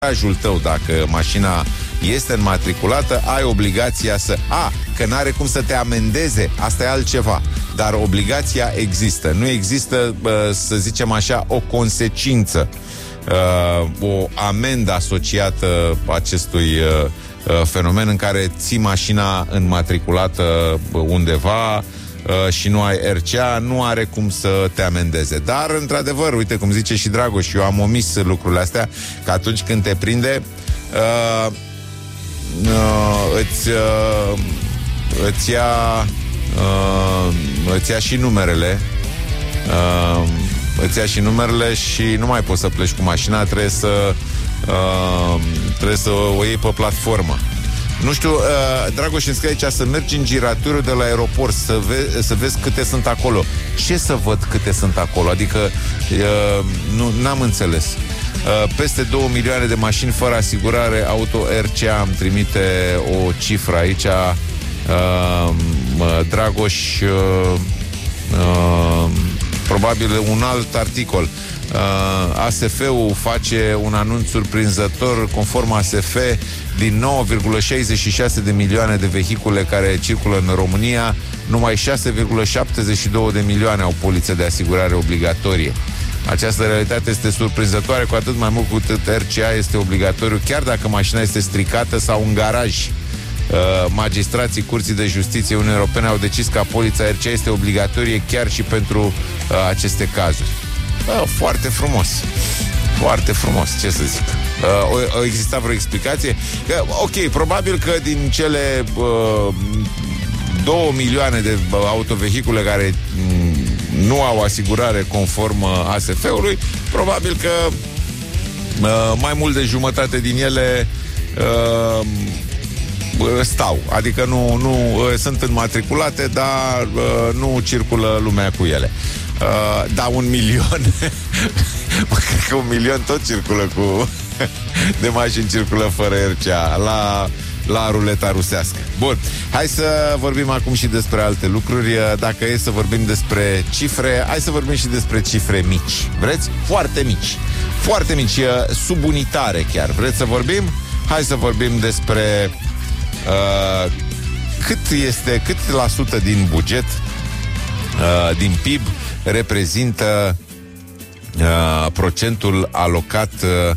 garajul tău, dacă mașina este înmatriculată, ai obligația să... că n-are cum să te amendeze, asta e altceva. Dar obligația există. Nu există, să zicem așa, o consecință, o amendă asociată acestui fenomen în care ții mașina înmatriculată undeva și nu ai RCA, nu are cum să te amendeze. Dar, într-adevăr, uite cum zice și Dragoș, eu am omis lucrurile astea, că atunci când te prinde îți ia și numerele, îți ia și numerele și nu mai poți să pleci cu mașina, trebuie să o iei pe platformă. Nu știu, Dragoș îmi scrie aici să mergi în giratoriu de la aeroport să vezi câte sunt acolo. Ce să văd câte sunt acolo? Adică n-am înțeles. Peste 2 milioane de mașini fără asigurare auto RCA. Îmi trimite o cifră aici Dragoș, probabil un alt articol. ASF-ul face un anunț surprinzător. Conform ASF, din 9,66 de milioane de vehicule care circulă în România, numai 6,72 de milioane au poliță de asigurare obligatorie. Această realitate este surprinzătoare, cu atât mai mult cu cât RCA este obligatoriu, chiar dacă mașina este stricată sau în garaj. Magistrații Curții de Justiție Uniunii Europene au decis că polița RCA este obligatorie chiar și pentru aceste cazuri. Foarte frumos. Foarte frumos, ce să zic. O exista vreo explicație? Ok, probabil că din cele 2 milioane de autovehicule care nu au asigurare conform ASF-ului, probabil că mai mult de jumătate din ele stau. Adică nu sunt înmatriculate, dar nu circulă lumea cu ele. Da, 1 milion. Cred că 1 milion tot circulă de mașini circulă fără RCA la ruleta rusească. Bun, hai să vorbim acum și despre alte lucruri. Dacă e să vorbim despre cifre, hai să vorbim și despre cifre mici. Vreți? Foarte mici. Foarte mici, subunitare chiar. Vreți să vorbim? Hai să vorbim despre cât la sută din buget, din PIB, reprezintă procentul alocat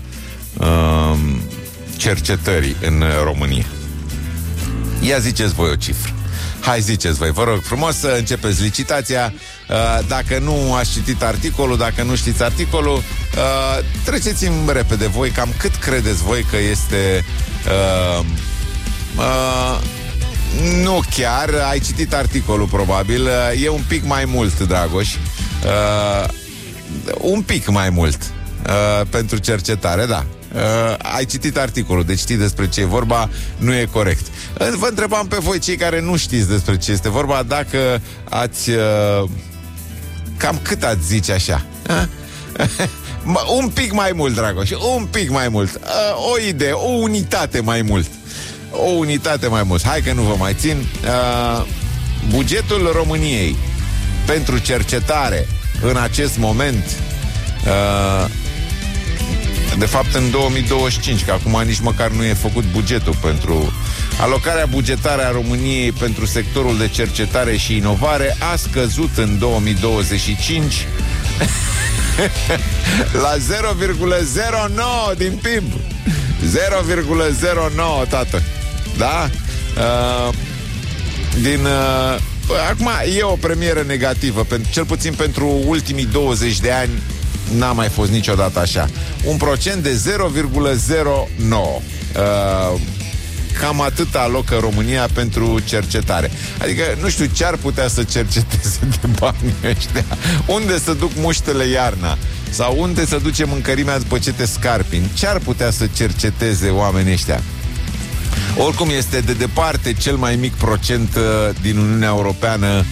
cercetării în România. Ia ziceți voi o cifră. Hai, ziceți voi, vă rog frumos să începeți licitația. Dacă nu ați citit articolul, dacă nu știți articolul, treceți-mi repede voi cam cât credeți voi că este... nu chiar, ai citit articolul probabil. E un pic mai mult, Dragoș. Un pic mai mult pentru cercetare, da. Ai citit articolul, deci știi despre ce e vorba. Nu e corect. Vă întrebam pe voi, cei care nu știți despre ce este vorba, dacă ați cam cât ați zice așa. Un pic mai mult, Dragoș. Un pic mai mult. O idee, o unitate mai mult. O unitate mai mult. Hai că nu vă mai țin. Bugetul României pentru cercetare în acest moment, de fapt în 2025, că acum nici măcar nu e făcut bugetul pentru alocarea bugetară a României pentru sectorul de cercetare și inovare, a scăzut în 2025 la 0,09 din PIB. 0,09, tată. Da? Acum e o premieră negativă, cel puțin pentru ultimii 20 de ani n-a mai fost niciodată așa. Un procent de 0,09. Cam atât alocă România pentru cercetare. Adică nu știu ce ar putea să cerceteze de bani ăștia. Unde să duc muștele iarna? Sau unde să duce mâncărimea după ce te scarpini? Ce ar putea să cerceteze oamenii ăștia? Oricum este de departe cel mai mic procent din Uniunea Europeană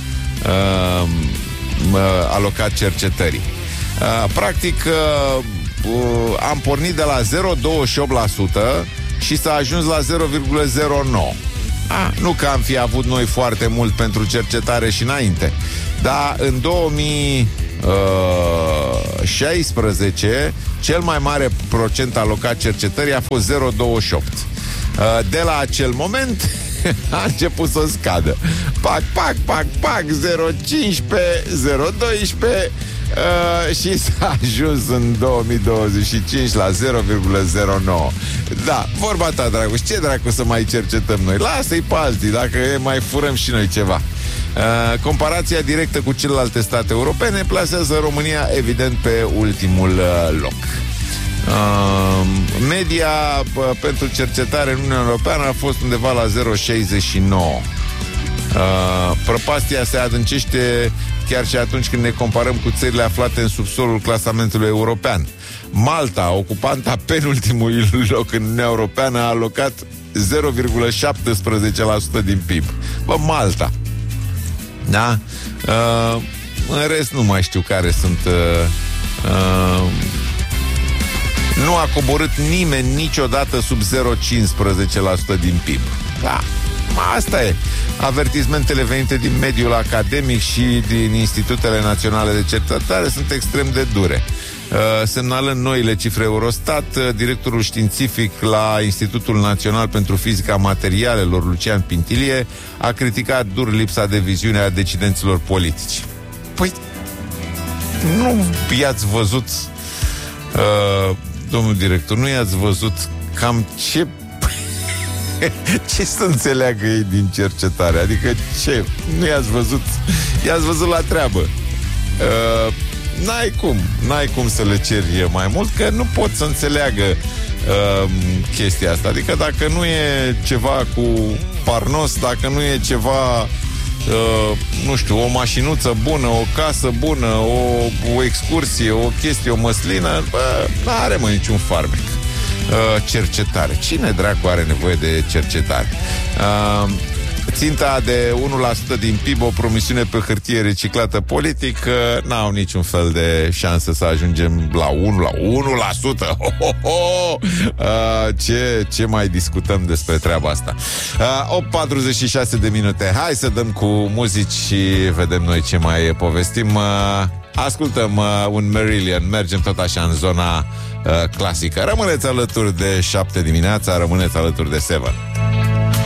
alocat cercetării. Practic am pornit de la 0,28% și s-a ajuns la 0,09%. Nu că am fi avut noi foarte mult pentru cercetare și înainte, dar în 2000 2016, cel mai mare procent alocat cercetării a fost 0,28. De la acel moment a început să scadă. Pac, pac, pac, pac, 0,15, 0,12 și s-a ajuns în 2025 la 0,09. Da, vorba ta, Dragoș, ce dracu să mai cercetăm noi? Lasă-i pe alții, dacă mai furăm și noi ceva. Comparația directă cu celelalte state europene plasează România, evident, pe ultimul loc. Media pentru cercetare în Uniunea Europeană a fost undeva la 0,69. Prăpastia se adâncește chiar și atunci când ne comparăm cu țările aflate în subsolul clasamentului european. Malta, ocupanta penultimului loc în Uniunea Europeană, a alocat 0,17% din PIB. Bă, Malta. Da? În rest nu mai știu care sunt. Nu a coborât nimeni niciodată sub 0,15% din PIB. Da, asta e. Avertismentele venite din mediul academic și din institutele naționale de cercetare sunt extrem de dure. Semnalând noile cifre Eurostat, directorul științific la Institutul Național pentru Fizica Materialelor, Lucian Pintilie, a criticat dur lipsa de viziune a decidenților politici. Păi, nu i-ați văzut, domnul director, nu i-ați văzut cam ce să înțeleagă ei din cercetare? Adică ce? Nu i-ați văzut? I-ați văzut la treabă. N-ai cum să le ceri mai mult, că nu pot să înțeleagă chestia asta. Adică dacă nu e ceva cu parnos, dacă nu e ceva, nu știu, o mașinuță bună, o casă bună, o excursie, o chestie, o măslină, n-are niciun farmec. Cercetare. Cine dracu are nevoie de cercetare? Ținta de 1% din PIB, o promisiune pe hârtie reciclată politic, n-au niciun fel de șansă să ajungem la 1%. Ce mai discutăm despre treaba asta? 8:46 de minute. Hai să dăm cu muzici și vedem noi ce mai povestim. Ascultăm un Marillion. Mergem tot așa în zona clasică. Rămâneți alături de 7 dimineața, rămâneți alături de 7.